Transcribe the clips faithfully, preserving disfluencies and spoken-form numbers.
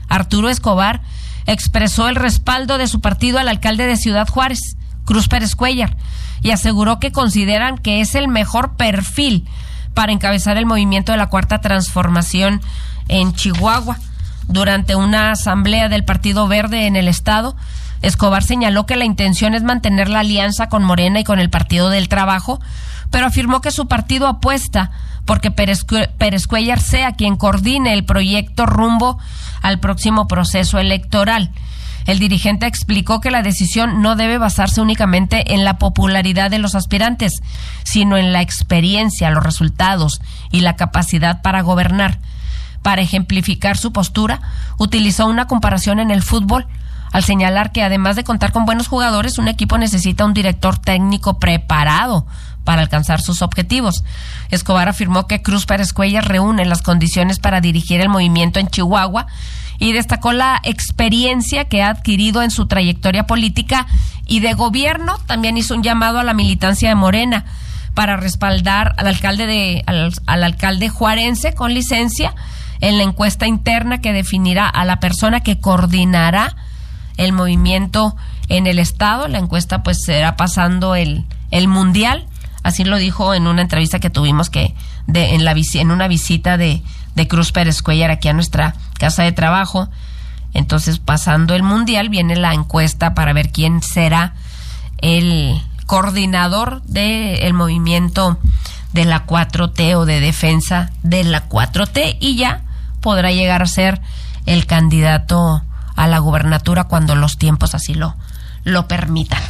Arturo Escobar, expresó el respaldo de su partido al alcalde de Ciudad Juárez, Cruz Pérez Cuéllar, y aseguró que consideran que es el mejor perfil para encabezar el movimiento de la Cuarta Transformación en Chihuahua. Durante una asamblea del Partido Verde en el estado, Escobar señaló que la intención es mantener la alianza con Morena y con el Partido del Trabajo, pero afirmó que su partido apuesta porque Pérez, Pérez Cuéllar sea quien coordine el proyecto rumbo al próximo proceso electoral. El dirigente explicó que la decisión no debe basarse únicamente en la popularidad de los aspirantes, sino en la experiencia, los resultados y la capacidad para gobernar. Para ejemplificar su postura, utilizó una comparación en el fútbol, al señalar que además de contar con buenos jugadores, un equipo necesita un director técnico preparado para alcanzar sus objetivos. Escobar afirmó que Cruz Pérez Cuéllar reúne las condiciones para dirigir el movimiento en Chihuahua y destacó la experiencia que ha adquirido en su trayectoria política y de gobierno. También hizo un llamado a la militancia de Morena para respaldar al alcalde de al, al alcalde juarense con licencia en la encuesta interna que definirá a la persona que coordinará el movimiento en el estado. La encuesta pues será pasando el el mundial, así lo dijo en una entrevista que tuvimos que de en la en una visita de de Cruz Pérez Cuéllar aquí a nuestra casa de trabajo. Entonces, pasando el mundial, viene la encuesta para ver quién será el coordinador del movimiento de la cuatro T o de defensa de la cuatro T, y ya podrá llegar a ser el candidato a la gubernatura cuando los tiempos así lo, lo permitan.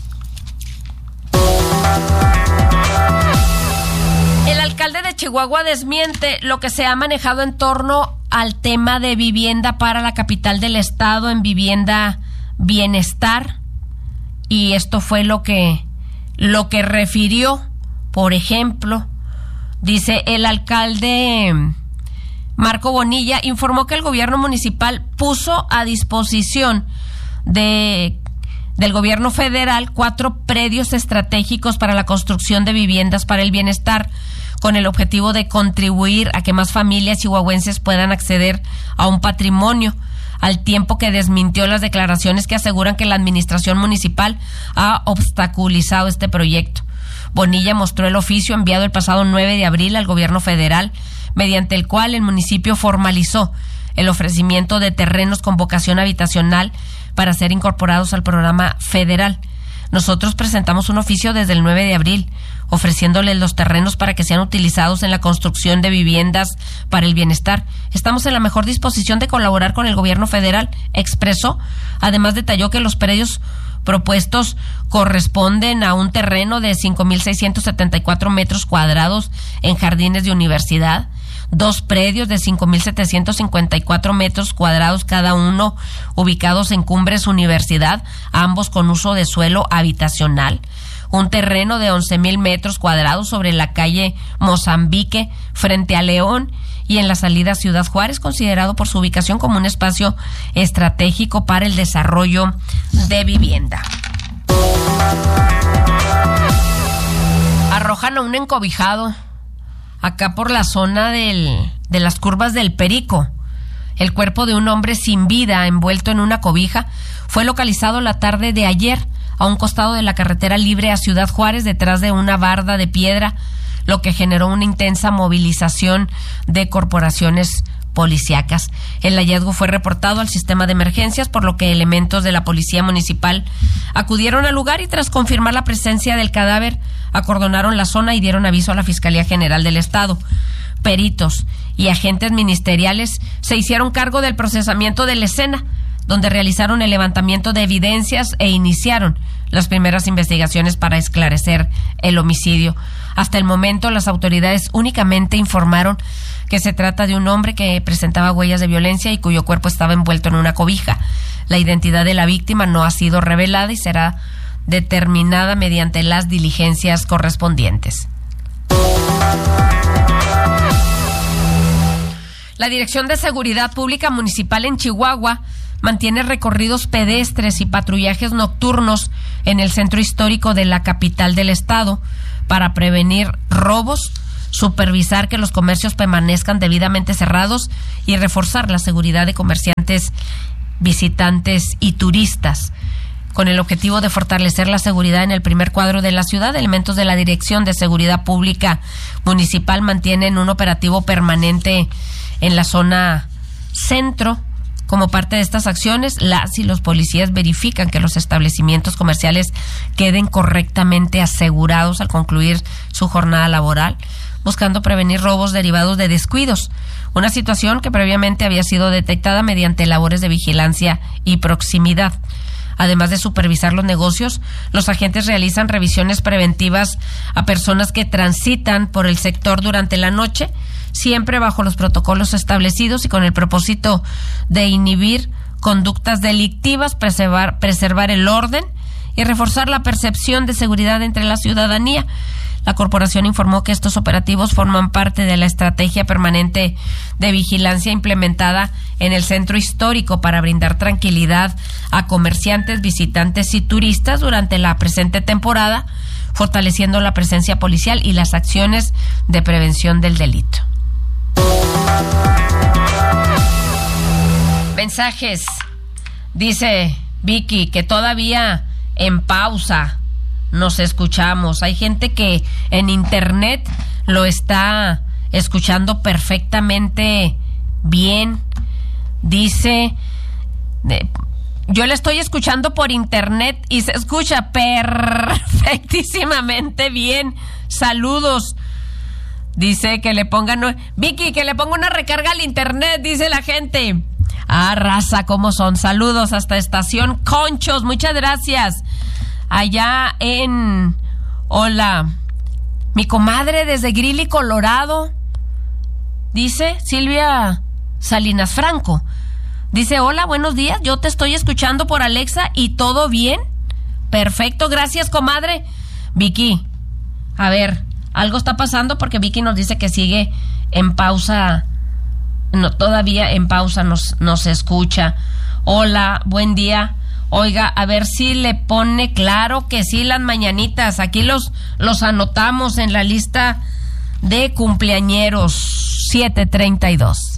El alcalde de Chihuahua desmiente lo que se ha manejado en torno al tema de vivienda para la capital del estado, en Vivienda Bienestar, y esto fue lo que lo que refirió. Por ejemplo, dice el alcalde Marco Bonilla, informó que el gobierno municipal puso a disposición de del gobierno federal cuatro predios estratégicos para la construcción de viviendas para el bienestar, con el objetivo de contribuir a que más familias chihuahuenses puedan acceder a un patrimonio, al tiempo que desmintió las declaraciones que aseguran que la administración municipal ha obstaculizado este proyecto. Bonilla mostró el oficio enviado el pasado nueve de abril al gobierno federal, mediante el cual el municipio formalizó el ofrecimiento de terrenos con vocación habitacional para ser incorporados al programa federal. Nosotros presentamos un oficio desde el nueve de abril, ofreciéndoles los terrenos para que sean utilizados en la construcción de viviendas para el bienestar. Estamos en la mejor disposición de colaborar con el gobierno federal, expresó. Además, detalló que los predios propuestos corresponden a un terreno de cinco mil seiscientos setenta y cuatro metros cuadrados en Jardines de Universidad, dos predios de cinco mil setecientos cincuenta y cuatro metros cuadrados cada uno, ubicados en Cumbres Universidad, ambos con uso de suelo habitacional, un terreno de once mil metros cuadrados sobre la calle Mozambique frente a León y en la salida Ciudad Juárez, considerado por su ubicación como un espacio estratégico para el desarrollo de vivienda. Arrojan a un encobijado acá por la zona del, de las curvas del Perico. El cuerpo de un hombre sin vida, envuelto en una cobija, fue localizado la tarde de ayer a un costado de la carretera libre a Ciudad Juárez, detrás de una barda de piedra, lo que generó una intensa movilización de corporaciones policíacas. El hallazgo fue reportado al sistema de emergencias, por lo que elementos de la policía municipal acudieron al lugar y, tras confirmar la presencia del cadáver, acordonaron la zona y dieron aviso a la Fiscalía General del Estado. Peritos y agentes ministeriales se hicieron cargo del procesamiento de la escena, donde realizaron el levantamiento de evidencias e iniciaron las primeras investigaciones para esclarecer el homicidio. Hasta el momento, las autoridades únicamente informaron que se trata de un hombre que presentaba huellas de violencia y cuyo cuerpo estaba envuelto en una cobija. La identidad de la víctima no ha sido revelada y será determinada mediante las diligencias correspondientes. La Dirección de Seguridad Pública Municipal en Chihuahua mantiene recorridos pedestres y patrullajes nocturnos en el centro histórico de la capital del estado para prevenir robos, supervisar que los comercios permanezcan debidamente cerrados y reforzar la seguridad de comerciantes comerciantes, visitantes y turistas. Con el objetivo de fortalecer la seguridad en el primer cuadro de la ciudad, elementos de la Dirección de Seguridad Pública Municipal mantienen un operativo permanente en la zona centro. Como parte de estas acciones, las y los policías verifican que los establecimientos comerciales queden correctamente asegurados al concluir su jornada laboral, buscando prevenir robos derivados de descuidos, una situación que previamente había sido detectada mediante labores de vigilancia y proximidad. Además de supervisar los negocios, los agentes realizan revisiones preventivas a personas que transitan por el sector durante la noche, siempre bajo los protocolos establecidos y con el propósito de inhibir conductas delictivas, preservar, preservar el orden y reforzar la percepción de seguridad entre la ciudadanía. La corporación informó que estos operativos forman parte de la estrategia permanente de vigilancia implementada en el centro histórico para brindar tranquilidad a comerciantes, visitantes y turistas durante la presente temporada, fortaleciendo la presencia policial y las acciones de prevención del delito. Mensajes. Dice Vicky que todavía en pausa nos escuchamos. Hay gente que en internet lo está escuchando perfectamente bien. Dice, de, yo le estoy escuchando por internet y se escucha perfectísimamente bien. Saludos. Dice que le pongan, Vicky, que le ponga una recarga al internet, dice la gente. Ah, raza, ¿cómo son? Saludos hasta Estación Conchos, muchas gracias. Allá en... Hola. Mi comadre desde Greeley, Colorado. Dice Silvia Salinas Franco. Dice, hola, buenos días. Yo te estoy escuchando por Alexa y todo bien. Perfecto, gracias, comadre. Vicky, a ver, algo está pasando porque Vicky nos dice que sigue en pausa. No, todavía en pausa nos, nos escucha. Hola, buen día. Oiga, a ver si le pone claro que sí las mañanitas. Aquí los, los anotamos en la lista de cumpleañeros. siete treinta y dos.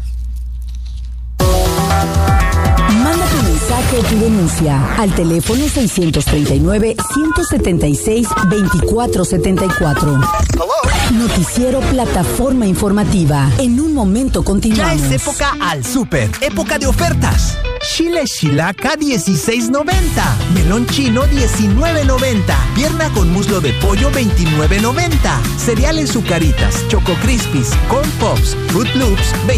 Manda tu mensaje o tu denuncia al teléfono seiscientos treinta y nueve, ciento setenta y seis, veinticuatro setenta y cuatro. Noticiero Plataforma Informativa. En un momento continuamos. Ya es época al súper. Época de ofertas. Chile Shilaca dieciséis noventa. Melón chino diecinueve noventa. Pierna con muslo de pollo veintinueve noventa. Cereales Zucaritas, Choco Crispies, Corn Pops, Fruit Loops